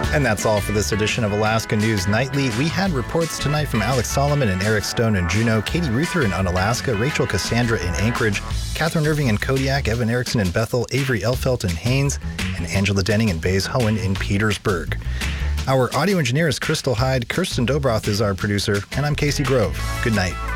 And that's all for this edition of Alaska News Nightly. We had reports tonight from Alex Solomon and Eric Stone in Juneau, Katie Ruther in Unalaska, Rachel Cassandra in Anchorage, Catherine Irving in Kodiak, Evan Erickson in Bethel, Avery Elfelt in Haines, and Angela Denning and Bays Hohen in Petersburg. Our audio engineer is Crystal Hyde, Kirsten Dobroth is our producer, and I'm Casey Grove. Good night.